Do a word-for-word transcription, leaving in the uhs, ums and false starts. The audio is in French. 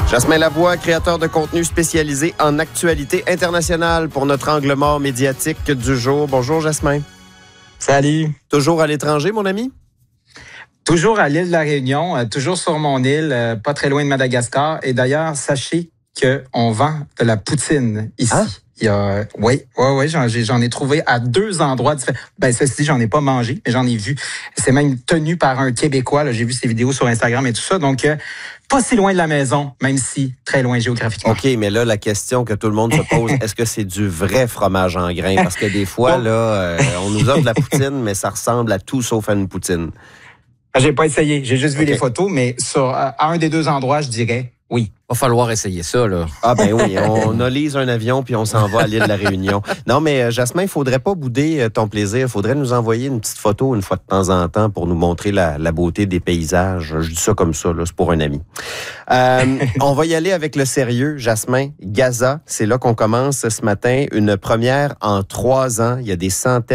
Jasmin Lavoie, créateur de contenu spécialisé en actualité internationale pour notre angle mort médiatique du jour. Bonjour, Jasmin. Salut. Toujours à l'étranger, mon ami? Toujours à l'île de la Réunion, euh, toujours sur mon île, euh, pas très loin de Madagascar. Et d'ailleurs, sachez qu'on vend de la poutine ici. Hein? Il y a, oui, oui, oui, j'en, j'en ai trouvé à deux endroits différents. Ben, ceci dit, j'en ai pas mangé, mais j'en ai vu. C'est même tenu par un Québécois, là. J'ai vu ses vidéos sur Instagram et tout ça. Donc, euh, pas si loin de la maison, même si très loin géographiquement. OK, mais là, la question que tout le monde se pose, est-ce que c'est du vrai fromage en grains? Parce que des fois, là, euh, on nous offre de la poutine, mais ça ressemble à tout sauf à une poutine. J'ai pas essayé, j'ai juste vu okay. les photos, mais sur à un des deux endroits, je dirais oui. Va falloir essayer ça, là. Ah ben oui, on olise un avion puis on s'en va à l'île de la Réunion. Non, mais euh, Jasmin, il faudrait pas bouder euh, ton plaisir. Il faudrait nous envoyer une petite photo une fois de temps en temps pour nous montrer la, la beauté des paysages. Je dis ça comme ça, là, c'est pour un ami. Euh, on va y aller avec le sérieux, Jasmin. Gaza, c'est là qu'on commence ce matin. Une première en trois ans. Il y a des centaines